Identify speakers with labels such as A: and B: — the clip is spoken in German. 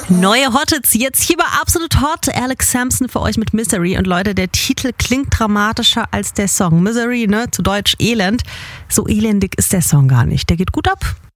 A: Neue Hot-Hits jetzt hier bei Absolut Hot. Alex Sampson für euch mit Misery. Und Leute, der Titel klingt dramatischer als der Song. Misery, ne, zu Deutsch Elend. So elendig ist der Song gar nicht. Der geht gut ab.